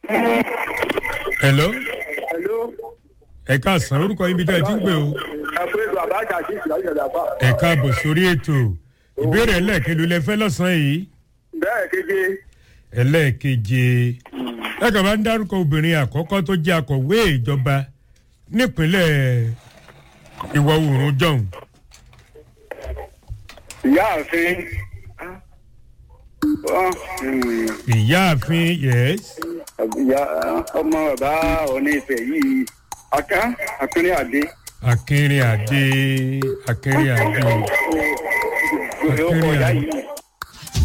Hello. Hello. Ẹ káàsán orúkọ yín bí tẹ́ ẹ ti ń pè o. Àpéjọ àbájá sí ìsìlájú ìjàpá. Ẹ káàbọ̀ sórí ètò. Ìbéèrè ẹlẹ́ẹ̀kejì lẹ fẹ́ lọ́sàn-án yìí. Bẹ́ẹ̀ keje. Ẹlẹ́ẹ̀keje. Ẹ kàn bá ń dárúkọ obìnrin àkọ́kọ́ tó jẹ́ akọ̀wé ìjọba nípínlẹ̀ Ìwọ̀ Oòrùn Jọ̀hún. Ìyáàfin. Ìyáàfin yes. Ọmọ bàbá Ọọ̀ni Ifẹ̀ yìí. Akínrin Adé. Akínrin Adé. Ọkọ̀ ìyá yìí.